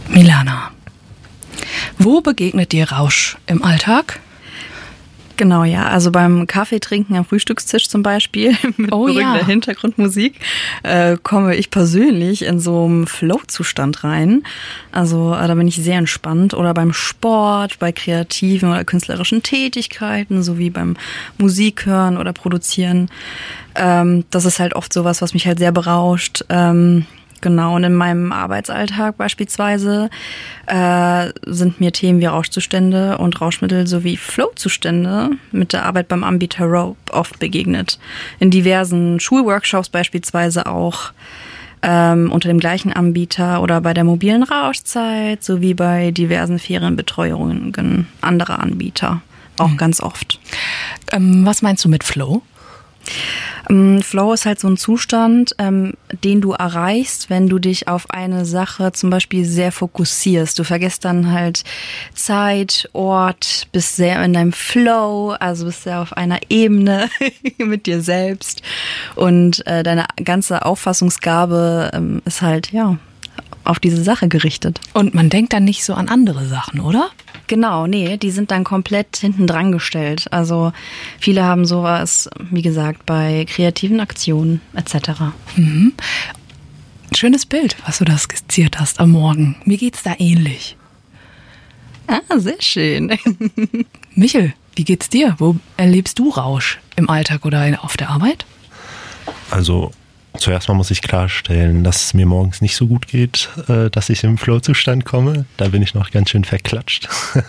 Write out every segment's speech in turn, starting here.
Milana, wo begegnet dir Rausch im Alltag? Genau, ja. Also beim Kaffeetrinken am Frühstückstisch zum Beispiel mit beruhigender Hintergrundmusik komme ich persönlich in so einen Flow-Zustand rein. Also da bin ich sehr entspannt. Oder beim Sport, bei kreativen oder künstlerischen Tätigkeiten, sowie beim Musik hören oder produzieren. Das ist halt oft sowas, was mich halt sehr berauscht. Genau, und in meinem Arbeitsalltag beispielsweise sind mir Themen wie Rauschzustände und Rauschmittel sowie Flow-Zustände mit der Arbeit beim Anbieter Rope oft begegnet. In diversen Schulworkshops beispielsweise auch unter dem gleichen Anbieter oder bei der mobilen Rauschzeit sowie bei diversen Ferienbetreuungen anderer Anbieter. Auch ganz oft. Was meinst du mit Flow? Flow ist halt so ein Zustand, den du erreichst, wenn du dich auf eine Sache zum Beispiel sehr fokussierst. Du vergisst dann halt Zeit, Ort, bist sehr in deinem Flow, also bist sehr auf einer Ebene mit dir selbst. Und deine ganze Auffassungsgabe ist halt, ja, auf diese Sache gerichtet. Und man denkt dann nicht so an andere Sachen, oder? Genau, nee, die sind dann komplett hinten dran gestellt. Also viele haben sowas, wie gesagt, bei kreativen Aktionen etc. Mhm. Schönes Bild, was du da skizziert hast am Morgen. Mir geht's da ähnlich. Ah, sehr schön. Michel, wie geht's dir? Wo erlebst du Rausch? Im Alltag oder auf der Arbeit? Also zuerst mal muss ich klarstellen, dass es mir morgens nicht so gut geht, dass ich im Flow-Zustand komme. Da bin ich noch ganz schön verklatscht.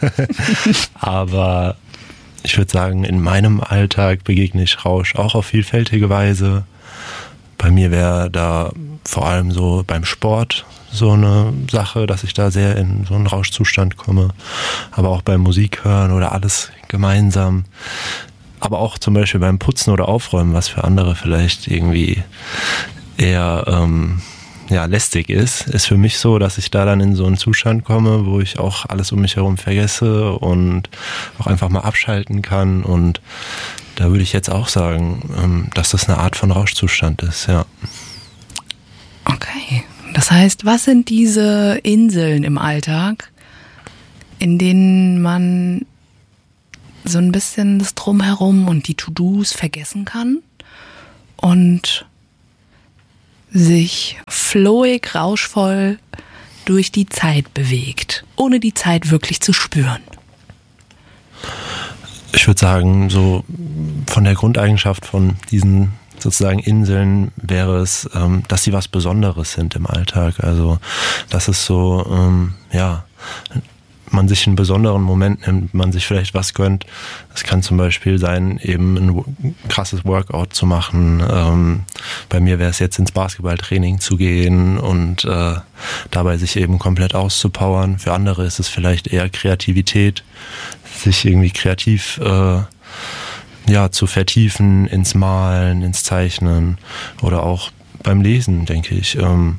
Aber ich würde sagen, in meinem Alltag begegne ich Rausch auch auf vielfältige Weise. Bei mir wäre da vor allem so beim Sport so eine Sache, dass ich da sehr in so einen Rauschzustand komme. Aber auch beim Musik hören oder alles gemeinsam. Aber auch zum Beispiel beim Putzen oder Aufräumen, was für andere vielleicht irgendwie eher lästig ist für mich so, dass ich da dann in so einen Zustand komme, wo ich auch alles um mich herum vergesse und auch einfach mal abschalten kann. Und da würde ich jetzt auch sagen, dass das eine Art von Rauschzustand ist, ja. Okay, das heißt, was sind diese Inseln im Alltag, in denen man so ein bisschen das Drumherum und die To-Dos vergessen kann und sich flowig, rauschvoll durch die Zeit bewegt, ohne die Zeit wirklich zu spüren? Ich würde sagen, so von der Grundeigenschaft von diesen sozusagen Inseln wäre es, dass sie was Besonderes sind im Alltag. Also das ist so, man sich einen besonderen Moment nimmt, man sich vielleicht was gönnt. Es kann zum Beispiel sein, eben ein krasses Workout zu machen. Bei mir wäre es jetzt ins Basketballtraining zu gehen und dabei sich eben komplett auszupowern. Für andere ist es vielleicht eher Kreativität, sich irgendwie kreativ zu vertiefen ins Malen, ins Zeichnen oder auch beim Lesen, denke ich.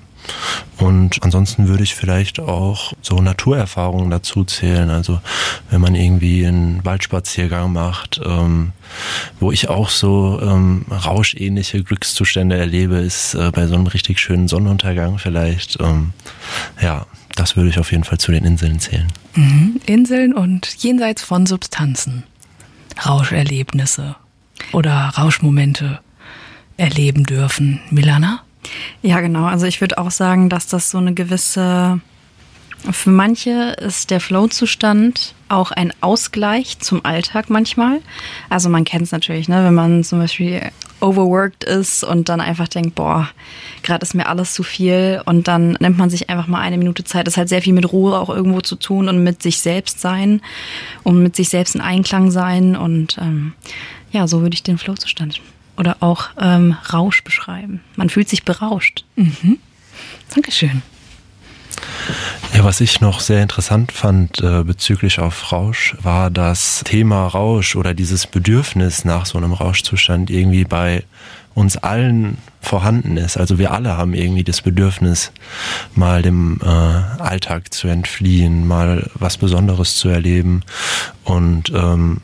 Und ansonsten würde ich vielleicht auch so Naturerfahrungen dazu zählen. Also wenn man irgendwie einen Waldspaziergang macht, wo ich auch so rauschähnliche Glückszustände erlebe, ist bei so einem richtig schönen Sonnenuntergang vielleicht. Das würde ich auf jeden Fall zu den Inseln zählen. Mhm. Inseln und jenseits von Substanzen. Rauscherlebnisse oder Rauschmomente erleben dürfen. Milana? Ja, genau. Also ich würde auch sagen, dass das so eine gewisse, für manche ist der Flow-Zustand auch ein Ausgleich zum Alltag manchmal. Also man kennt es natürlich, ne, wenn man zum Beispiel overworked ist und dann einfach denkt, boah, gerade ist mir alles zu viel und dann nimmt man sich einfach mal eine Minute Zeit. Das hat sehr viel mit Ruhe auch irgendwo zu tun und mit sich selbst sein und mit sich selbst in Einklang sein und so würde ich den Flow-Zustand oder auch Rausch beschreiben. Man fühlt sich berauscht. Mhm. Dankeschön. Ja, was ich noch sehr interessant fand bezüglich auf Rausch, war das Thema Rausch oder dieses Bedürfnis nach so einem Rauschzustand irgendwie bei uns allen vorhanden ist. Also wir alle haben irgendwie das Bedürfnis, mal dem Alltag zu entfliehen, mal was Besonderes zu erleben und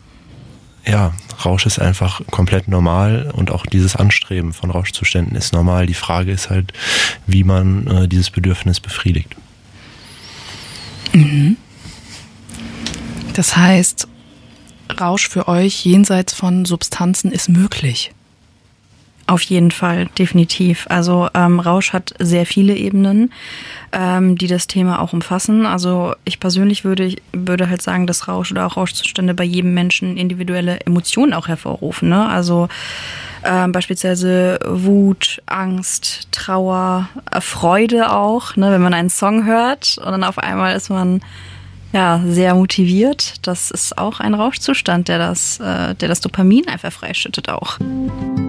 Rausch ist einfach komplett normal und auch dieses Anstreben von Rauschzuständen ist normal. Die Frage ist halt, wie man dieses Bedürfnis befriedigt. Mhm. Das heißt, Rausch für euch jenseits von Substanzen ist möglich? Auf jeden Fall, definitiv. Also Rausch hat sehr viele Ebenen, die das Thema auch umfassen. Also ich persönlich würde halt sagen, dass Rausch oder auch Rauschzustände bei jedem Menschen individuelle Emotionen auch hervorrufen. Ne? Also beispielsweise Wut, Angst, Trauer, Freude auch. Ne? Wenn man einen Song hört und dann auf einmal ist man sehr motiviert. Das ist auch ein Rauschzustand, der das Dopamin einfach freischüttet auch.